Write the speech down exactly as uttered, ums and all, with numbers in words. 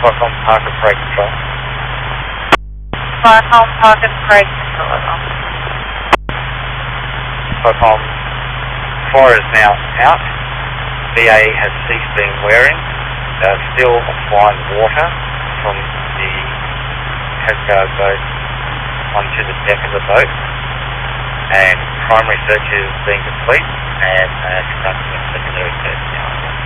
Stockholm Parker Parade Control. Stockholm Parker Parade Control. Stockholm four is now out. B A has ceased being wearing. They're still applying water from the Coast Guard boat onto the deck of the boat. And primary search is being complete and uh, conducting a secondary search now.